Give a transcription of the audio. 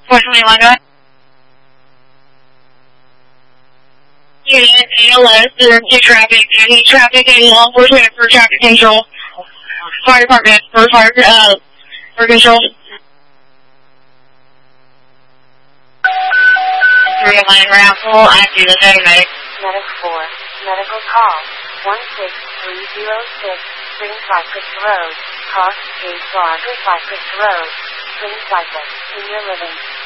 421, go ahead. Unit ALS, emergency traffic, any traffic, any law enforcement for traffic control. Fire department for for control. 309 Raffle, I do the paramedic. Medic 4, medical call, 16306, Spring Cypress Road, cost 8 Cypress Road, Spring Cypress, Senior Living.